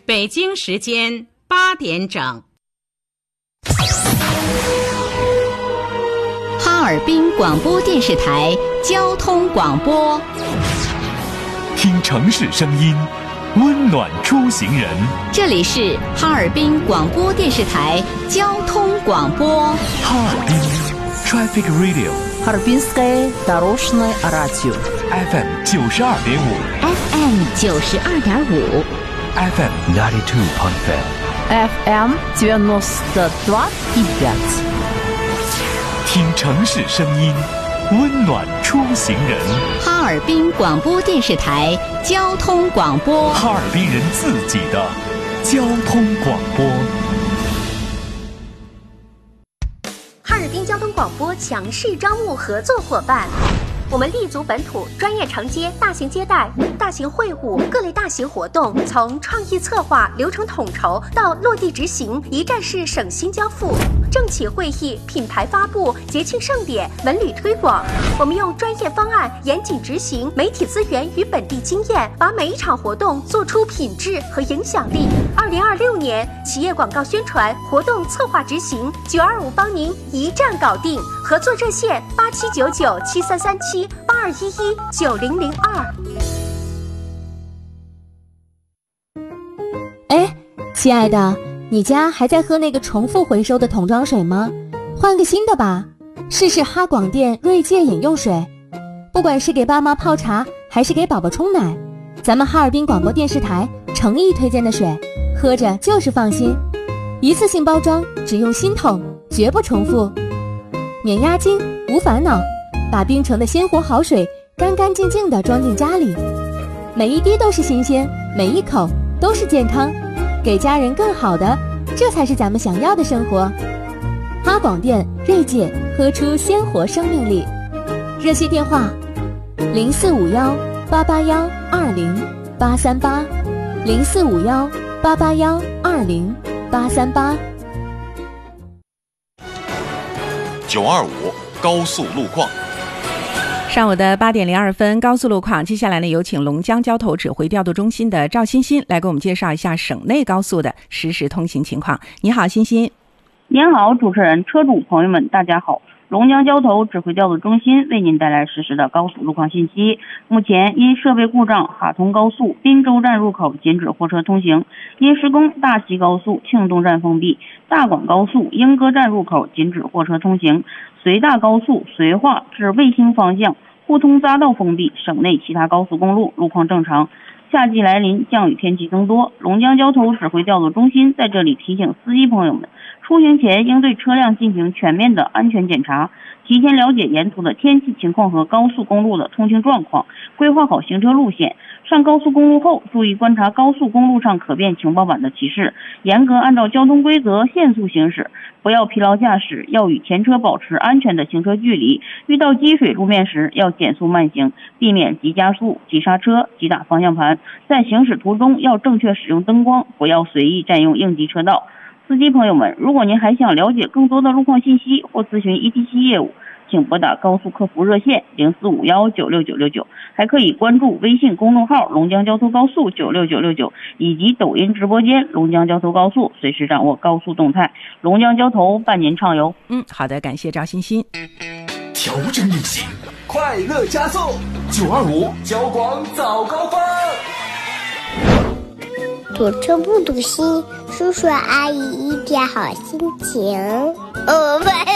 北京时间8点整。 哈尔滨广播电视台交通广播， 听城市声音，温暖出行人。 这里是哈尔滨广播电视台交通广播。 哈尔滨 Traffic Radio， Харбинское дорожное радио FM 92.5， FM 92.5， FM 92.5， FM 92.5。 听城市声音，温暖出行人。 哈尔滨广播电视台交通广播， 哈尔滨人自己的交通广播。 哈尔滨交通广播强势招募合作伙伴。我们立足本土，专业承接大型接待、大型会务、各类大型活动，从创意策划、流程统筹到落地执行，一站式省心交付。政企会议、品牌发布、节庆盛典、文旅推广，我们用专业方案严谨执行，媒体资源与本地经验，把每一场活动做出品质和影响力。2026年企业广告宣传、活动策划执行，925帮您一站搞定。合作热线8799733782119002。 哎，亲爱的，你家还在喝那个重复回收的桶装水吗？换个新的吧，试试哈广电锐界饮用水。不管是给爸妈泡茶，还是给宝宝冲奶，咱们哈尔滨广播电视台诚意推荐的水，喝着就是放心。一次性包装，只用新桶，绝不重复。免押金，无烦恼，把冰城的鲜活好水干干净净地装进家里，每一滴都是新鲜，每一口都是健康，给家人更好的，这才是咱们想要的生活。哈广电锐界，喝出鲜活生命力。热线电话045188120838 045188120838。 925高速路况。 上午的8点02分，高速路况。接下来呢，有请龙江交投指挥调度中心的赵欣欣来给我们介绍一下省内高速的实时通行情况。你好，欣欣。 您好，主持人、车主朋友们，大家好。龙江交投指挥调度中心为您带来实时的高速路况信息。目前因设备故障，哈通高速滨州站入口禁止货车通行；因施工，大齐高速庆东站封闭，大广高速莺歌站入口禁止货车通行；绥大高速绥化至卫星方向互通匝道封闭，省内其他高速公路路况正常。夏季来临，降雨天气增多，龙江交投指挥调度中心在这里提醒司机朋友们，出行前应对车辆进行全面的安全检查，提前了解沿途的天气情况和高速公路的通行状况，规划好行车路线。上高速公路后，注意观察高速公路上可变情报板的提示，严格按照交通规则限速行驶，不要疲劳驾驶，要与前车保持安全的行车距离。遇到积水路面时，要减速慢行，避免急加速、急刹车、急打方向盘。在行驶途中要正确使用灯光，不要随意占用应急车道。司机朋友们，如果您还想了解更多的路况信息或咨询 ETC 业务，请拨打高速客服热线0451969969，还可以关注微信公众号龙江交通高速96969以及抖音直播间龙江交通高速，随时掌握高速动态。龙江交通伴您畅游。 好的，感谢赵欣欣。 调整运行，快乐加速，925交广早高峰。 堵车不堵心，叔叔阿姨一点好心情。